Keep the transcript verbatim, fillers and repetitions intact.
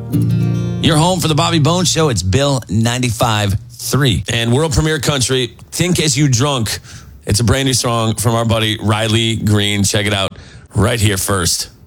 Your home for the Bobby Bones Show. It's Bill ninety-five point three. And world premiere country, Think As You Drunk. It's a brand new song from our buddy Riley Green. Check it out right here first.